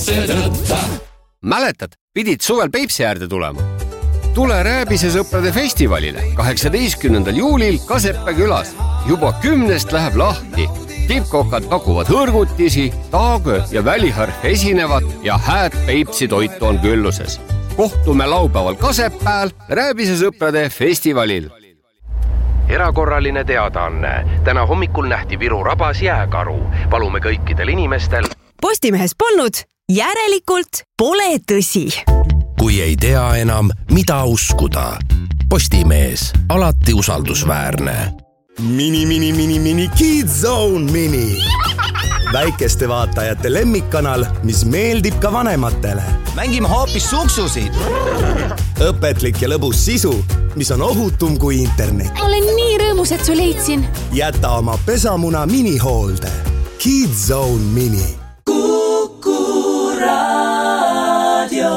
Mäletad, pidid suvel Peipsi äärde tulema? Tule Rääbise sõprade festivalile 18. juulil Kaseppe külas. Juba 10. läheb lahti. Tippkokad pakuvad hõrgutisi, taagö ja väliharf esinevad ja hääd Peipsi toitu on külluses. Kohtume laupäeval Kasepääl Rääbise sõprade festivalil. Erakorraline teadaanne. Täna hommikul nähti Viru rabas jääkaru. Palume kõikidel inimestel. Postimehes polnud, järelikult pole tõsi. Kui ei tea enam, mida uskuda. Postimees, alati usaldusväärne. Mini Kids Zone Mini. Väikeste vaatajate lemmikkanal, mis meeldib ka vanematele. Mängime hoopis suksusid. Õpetlik ja lõbus sisu, mis on ohutum kui internet. Olen nii rõõmus, et su leidsin. Jäta oma pesamuna minihoolde. Kids Zone Mini. Kuku Raadio.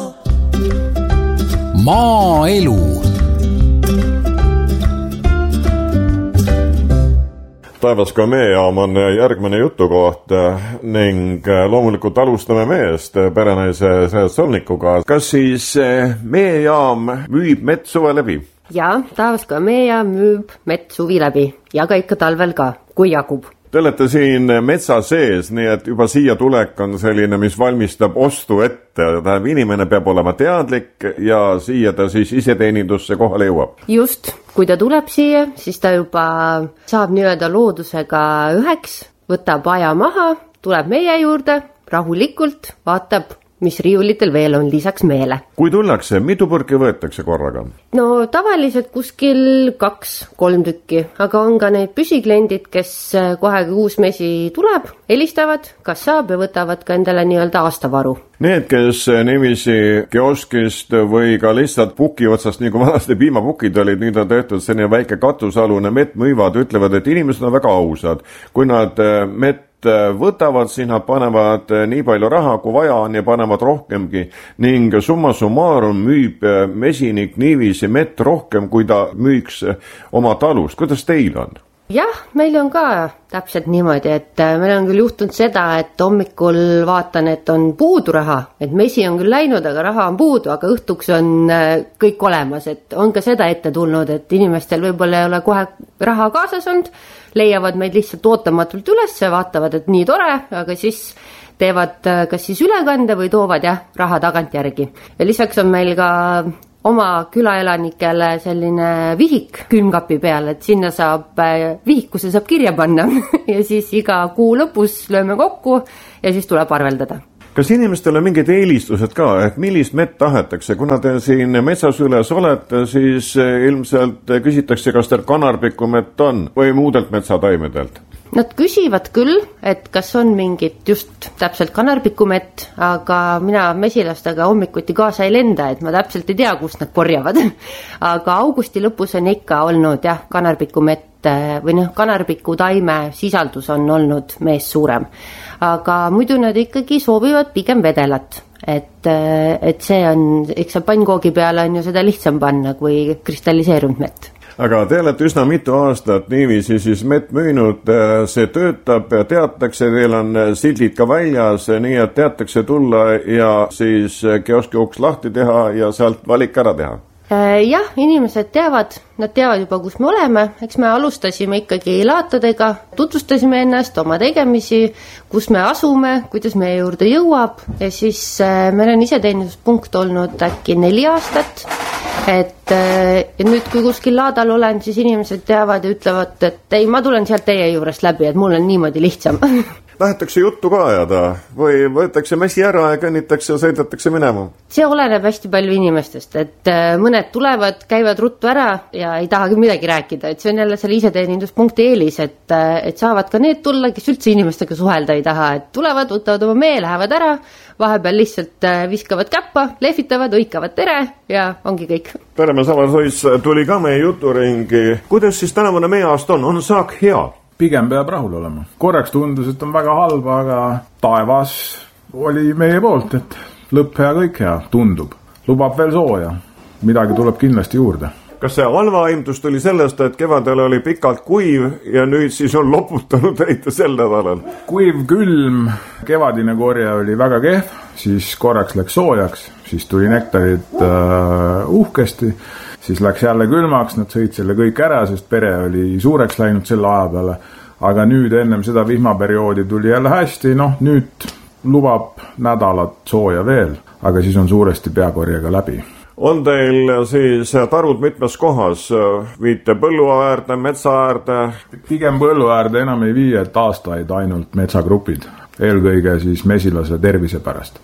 Maaelu. Taivaska meejaam on järgmine jutukoht ning loomulikult alustame meest perenaise Solnikuga. Kas siis meejaam müüb mett suve läbi? Jaa, Taivaska meejaam müüb mett suvi läbi ja ka ikka talvel ka, kui jagub. Te olete siin metsa sees, nii et juba siia tulek on selline, mis valmistab ostu ette. Tähendab, inimene peab olema teadlik ja siia ta siis iseteenindusse kohale jõuab. Just, kui ta tuleb siia, siis ta juba saab nii-öelda loodusega üheks, võtab aja maha, tuleb meie juurde, rahulikult vaatab, mis riiulitel veel on lisaks meele. Kui tullakse, mitu purki võetakse korraga? No tavaliselt kuskil 2-3 tükki, aga on ka need püsikliendid, kes kohe uus mesi tuleb, helistavad, kas saab ja võtavad ka endale nii-öelda aastavaru. Need, kes nimisi kioskist või ka lihtsalt puki otsast, nii kui vanasti piimapukid olid, nüüd on tehtud selline väike katusalune mett müüvad, ütlevad, et inimesed on väga ausad. Kui nad mett võtavad, siin nad panevad nii palju raha, kui vaja on ja panevad rohkemgi ning summa summarum müüb mesinik niiviisi mett rohkem, kui ta müüks oma talust. Kuidas teil on? Jah, meil on ka täpselt niimoodi, et meil on küll juhtunud seda, et hommikul vaatan, et on puudu raha, et mesi on küll läinud, aga raha on puudu, aga õhtuks on kõik olemas, et on ka seda ette tulnud, et inimestel võib-olla ei ole kohe raha kaasas olnud, leiavad meid lihtsalt ootamatult üles, vaatavad, et nii tore, aga siis teevad kas siis ülekande või toovad raha tagant järgi. Ja lisaks on meil ka oma külaelanikele selline vihik külmkapi peal, et sinna saab vihikusse saab kirja panna ja siis iga kuu lõpus lööme kokku ja siis tuleb arveldada. Kas inimestel on mingid eelistused ka, et millist mett tahetakse? Kuna te siin metsas üles olete, siis ilmselt küsitakse, kas teil kanarpiku mett on või muudelt metsataimedelt? Nad küsivad küll, et kas on mingit just täpselt kanarpikumett, aga mina mesilastega hommikuti kaasa ei lenda, et ma täpselt ei tea, kust nad korjavad. Aga augusti lõpus on ikka olnud kanarpikumett või kanarpiku taime sisaldus on olnud mees suurem. Aga muidu nad ikkagi soovivad pigem vedelat. Et see on, eks see pannkoogi peale on ju seda lihtsam panna kui kristalliseerunud mett. Aga te olete üsna mitu aastat niiviisi siis mett müünud, see töötab, teatakse, teil on sildid ka väljas, nii et teatakse tulla ja siis kioski uks lahti teha ja sealt valik ära teha. Jah, inimesed teavad, nad teavad juba, kus me oleme, eks me alustasime ikkagi laatadega, tutvustasime ennast, oma tegemisi, kus me asume, kuidas meie juurde jõuab ja siis meil on iseteeninduspunkt olnud äkki 4 aastat, et ja nüüd kui kuskil laadal olen, siis inimesed teavad ja ütlevad, et ei, ma tulen sealt teie juurest läbi, et mul on niimoodi lihtsam. Tahetakse juttu ka ajada või võetakse mesi ära ja kõnnitakse ja sõidetakse minema? See oleneb hästi palju inimestest, et mõned tulevad, käivad ruttu ära ja ei tahagi midagi rääkida, et see on jälle selle iseteeninduspunkti eelis, et saavad ka need tulla, kes üldse inimestega suhelda ei taha, et tulevad, võtavad oma mee, lähevad ära, vahepeal lihtsalt viskavad käppa, lehvitavad, õikavad tere ja ongi kõik. Peremees Avasois tuli ka meie juturingi. Kuidas siis tänavune meie aasta on saak hea? Pigem peab rahul olema. Korraks tundus, et on väga halba, aga taevas oli meie poolt, et lõpp hea, kõik hea, tundub. Lubab veel sooja. Midagi tuleb kindlasti juurde. kas see halva aimdus tuli sellest, et kevadel oli pikalt kuiv ja nüüd siis on loputanud heita sel nädalal? Kuiv, külm, kevadine korje oli väga kehv, siis korraks läks soojaks, siis tuli nektarid uhkesti, siis läks jälle külmaks, nad sõid selle kõik ära, sest pere oli suureks läinud selle aja peale, aga nüüd ennem seda vihmaperioodi tuli jälle hästi, nüüd lubab nädalat sooja veel, aga siis on suuresti peakorjega läbi. On teil siis tarud mitmes kohas? Viite põllu äärde, metsa äärde? Pigem põllu äärde enam ei vii, et aastaid ainult metsagrupid. Eelkõige siis mesilase tervise pärast.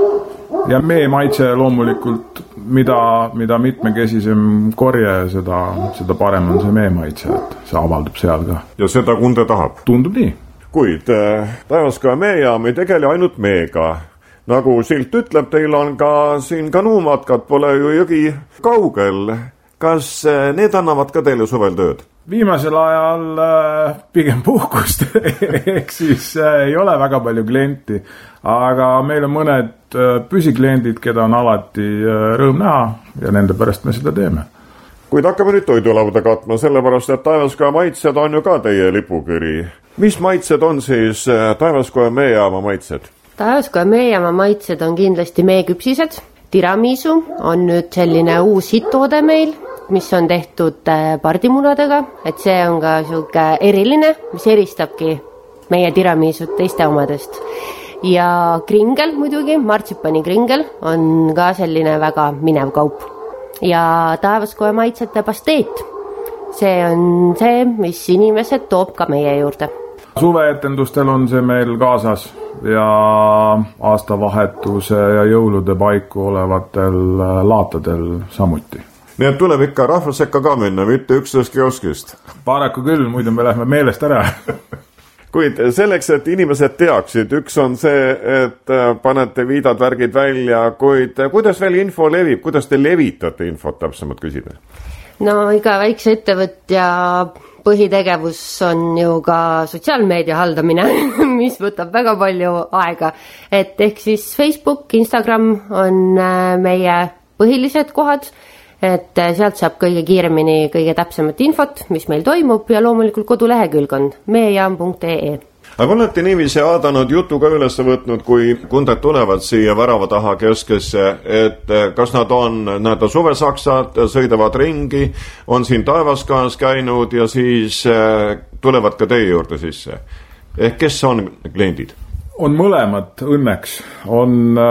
Ja mee maitse loomulikult, mida mitmekesisem korje, seda parem on see mee maitse, et see avaldub seal ka. Ja seda kunde tahab? Tundub nii. Kuid Taivaskoja meejaam ei tegele ainult meega. Nagu silt ütleb, teil on ka siin kanuumatkad, pole ju jõgi kaugel. Kas need annavad ka teile suvel tööd? Viimasel ajal pigem puhkust, ehk siis ei ole väga palju klienti, aga meil on mõned püsikliendid, keda on alati rõõm näha ja nende pärast me seda teeme. Kuid hakkame nüüd toidulauda katma, sellepärast et Taivaskoja maitsed on ju ka teie lipuküri. Mis maitsed on siis Taivaskoja meejaama maitsed? Taivaskoja meejaama maitsed on kindlasti meeküpsised. Tiramisu on nüüd selline uus hittoode meil, mis on tehtud pardimunadega, et see on ka siuke eriline, mis eristabki meie tiramisut teiste omadest. Ja kringel muidugi, martsipani kringel on ka selline väga minev kaup. Ja Taivaskoja maitsete pasteet. See on see, mis inimesed toob ka meie juurde. Suveetendustel on see meil kaasas ja aastavahetuse ja jõulude paiku olevatel laatadel samuti. Nii et tuleb ikka rahvasekka ka minna, mitte üksnes kioskist. Paraku küll, muidu me lähme meelest ära. Kuid selleks, et inimesed teaksid, üks on see, et panete viidad värgid välja, kuid kuidas veel info levib, kuidas te levitate infot täpsemalt küsida? No iga väikse ettevõtja põhitegevus on ju ka sotsiaalmeedia haldamine, mis võtab väga palju aega. Et ehk siis Facebook, Instagram on meie põhilised kohad, et sealt saab kõige kiiremini kõige täpsemat infot, mis meil toimub ja loomulikult kodulehekülg on meejaam.ee. Aga olete niiviisi aadanud jutu ka üles võtnud, kui kunded tulevad siia värava taha keskesse, et kas nad on suvesaksad, sõidavad ringi, on siin Taivaskojas käinud ja siis tulevad ka teie juurde sisse. Ehk kes on kliendid? On mõlemad õnneks. On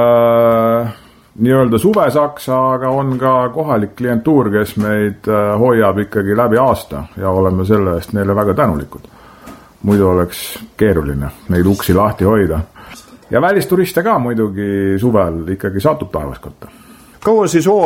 nii-öelda suvesaksa, aga on ka kohalik klientuur, kes meid hoiab ikkagi läbi aasta ja oleme selle eest neile väga tänulikud. Muidu oleks keeruline neid uksi lahti hoida. Ja välisturiste ka muidugi suvel ikkagi satub Taivaskotta. Kaua siis